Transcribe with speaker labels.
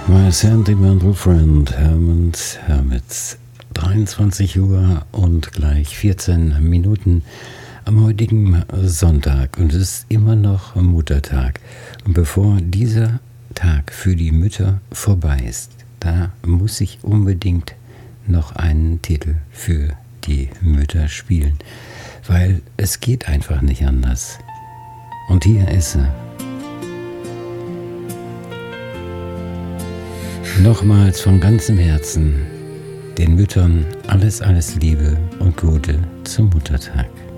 Speaker 1: My Sentimental Friend Hermits. 23 Uhr und gleich 14 Minuten am heutigen Sonntag. Und es ist immer noch Muttertag. Und bevor dieser Tag für die Mütter vorbei ist, da muss ich unbedingt noch einen Titel für die Mütter spielen. Weil es geht einfach nicht anders. Und hier ist er. Nochmals von ganzem Herzen den Müttern alles Liebe und Gute zum Muttertag.